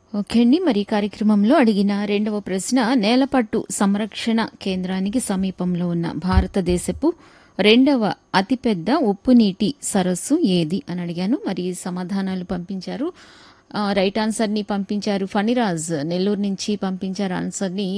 Okay అండి. మరి ఈ కార్యక్రమంలో అడిగిన రెండవ ప్రశ్న, నేలపట్టు సంరక్షణ కేంద్రానికి సమీపంలో ఉన్న భారతదేశపు రెండవ అతిపెద్ద ఉప్పునీటి సరస్సు ఏది అని అడిగాను. మరి సమాధానాలు పంపించారు. రైట్ ఆన్సర్ని పంపించారు ఫణిరాజ్ నెల్లూరు నుంచి పంపించారు ఆన్సర్ని.